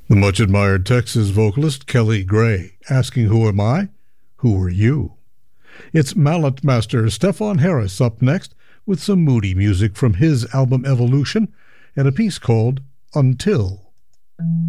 The much-admired Texas vocalist Kelly Gray, asking who am I? Who are you? It's mallet master Stefon Harris up next with some moody music from his album Evolution and a piece called Until.